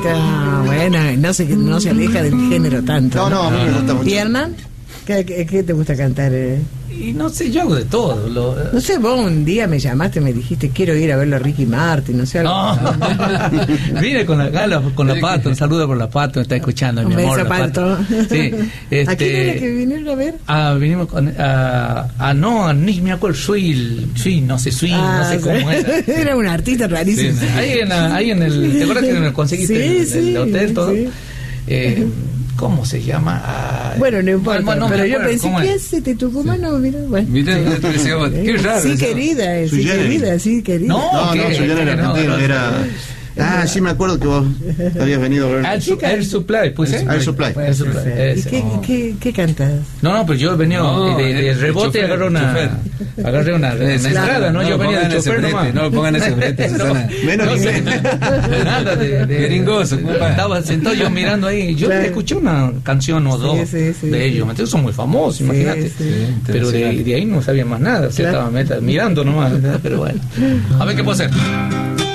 Ah, bueno, no se aleja del género tanto. No, a mí me gusta mucho. ¿Y Hernán? ¿Qué te gusta cantar? Y no sé, yo hago de todo. No sé, vos un día me llamaste, me dijiste, quiero ir a verlo a Ricky Martin, no sé. No, vine con la Pato, un saludo por la Pato, me está escuchando, mi amor. Un beso, Pato. Sí, ¿A quién era que vinieron a ver? Vinimos con, ni me acuerdo, no sé cómo era. Era un artista rarísimo. Sí, ahí en el, ¿te acuerdas que me conseguiste el hotel todo? Sí. ¿Cómo se llama? Bueno, no importa, bueno, pero yo pensé, ¿qué hace de Tucumano? Mira, bueno. Qué raro. Sí, querida, sí, querida. No, Suyana era argentino, era... sí me acuerdo que vos habías venido a ver. Air Supply, pues. Air Supply. ¿Y qué cantas? No, pues yo venía de rebote, agarré una entrada, ¿no? Yo venía de chofer nomás. No lo pongan ese brete, Susana. Menos inglés. Nada de gringoso. Estaba sentado yo mirando ahí. Yo escuché una canción o dos de ellos. Entonces son muy famosos, imagínate. Pero de ahí no sabía más nada. O sea, estaba mirando nomás. Pero bueno. A ver qué puedo hacer.